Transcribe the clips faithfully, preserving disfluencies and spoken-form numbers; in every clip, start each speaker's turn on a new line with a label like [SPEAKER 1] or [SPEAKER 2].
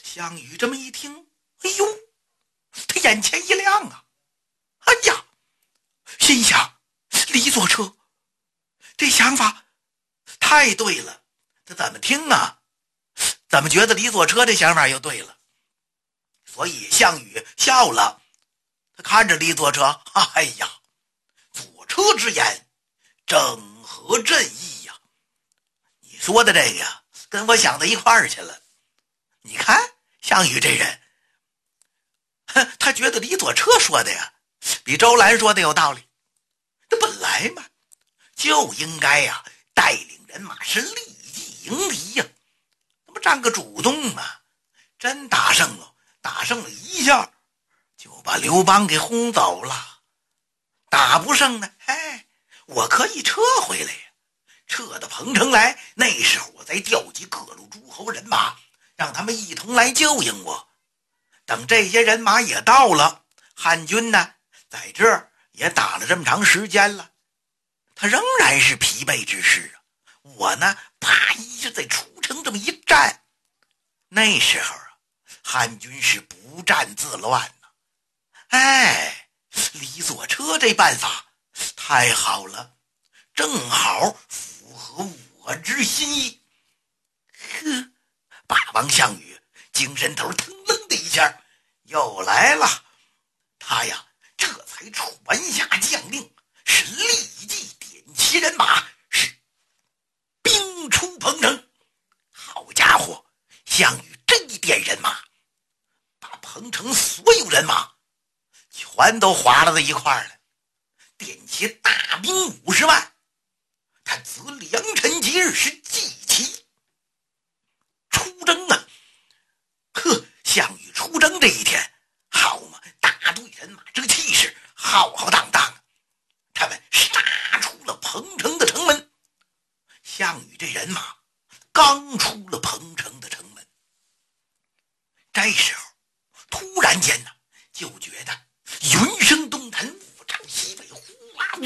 [SPEAKER 1] 项羽这么一听，哎呦，他眼前一亮啊！哎呀，心想李左车这想法太对了，他怎么听啊？怎么觉得李左车这想法又对了？所以项羽笑了，他看着李左车，哎呀，左车之言正合朕意呀！你说的这个呀，跟我想到一块儿去了。你看项羽这人，他觉得李左车说的呀，比周兰说的有道理。这本来嘛，就应该呀，带领人马是立即迎敌呀，那不占个主动嘛？真打胜了，打胜了一下，就把刘邦给轰走了。打不胜呢，哎，我可以撤回来呀，撤到彭城来。那时候我再调集各路诸侯人马，让他们一同来救应我。等这些人马也到了，汉军呢，在这儿也打了这么长时间了，他仍然是疲惫之势啊。我呢，啪一下在出城这么一站，那时候啊，汉军是不战自乱呢。哎，李左车这办法太好了，正好符合我之心意。呵，霸王项羽精神头腾楞的一下又来了，他呀这才传下将令，是立即点齐人马，是兵出彭城。好家伙，项羽这一点人马，把彭城所有人马全都划拉在一块儿了，点齐大兵五十万。他择良辰吉日是祭旗出征啊！呵，项羽出征这一天，好嘛，大队人马这个气势浩浩荡荡，他们杀出了彭城的城门。项羽这人马刚出了彭城的城门，这时候突然间呢，就觉得云声东南，雾罩西北，呼啊呼，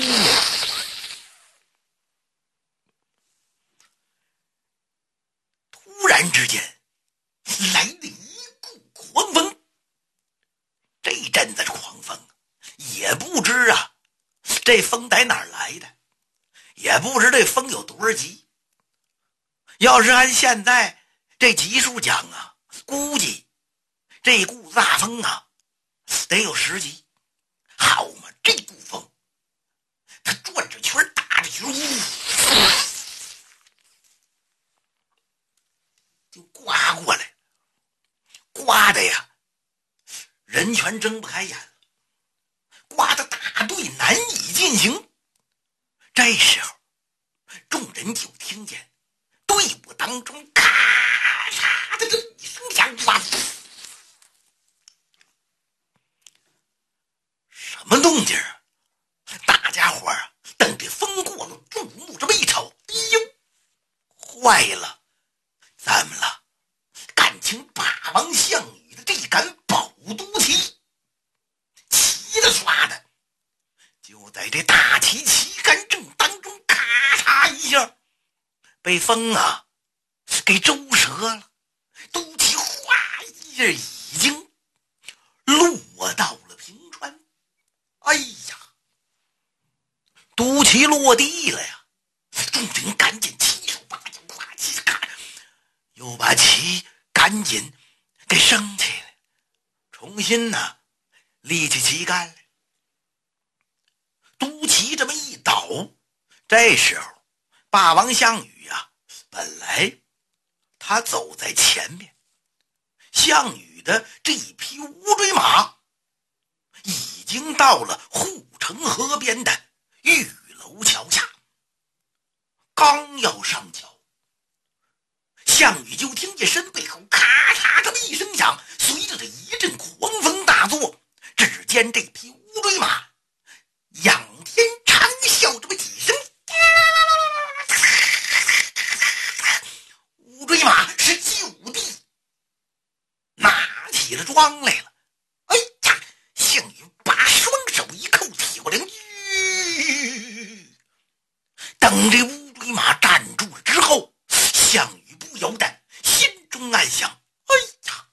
[SPEAKER 1] 突然之间来了一股狂风。这阵子狂风也不知啊，这风在哪儿来的，也不知这风有多少级。要是按现在这级数讲啊，估计这股大风啊得有十级。好嘛，这股风它转着圈打着圈，就刮过来，刮的呀人全睁不开眼了，刮的大队难以进行。这时候众人就听见队伍当中咔嚓的这一声响，哇，什么动静啊？大家伙啊等这风过了，注目这么一瞅，哎呦，坏了，怎么了？感情霸王项羽的这杆宝都旗，旗子刷的就在这大旗旗杆正当中，咔嚓一下被风啊给周折了，都旗哗一下已经落到了平川。哎呀，都旗落地了呀！众人赶紧齐手把脚挂起，看又把旗赶紧给升起来，重新呢、啊、立起旗杆来。都旗这么一倒，这时候霸王项羽啊，本来他走在前面，项羽的这一匹乌骓马已经到了护城河边的玉楼桥下，刚要上桥，项羽就听见身背后咔嚓这么一声响，随着这一阵狂风大作，只见这匹乌骓马仰天长啸这么几声，乌骓马是就地拿起了桩来了。哎呀，项羽把双手一扣，挑梁，等这乌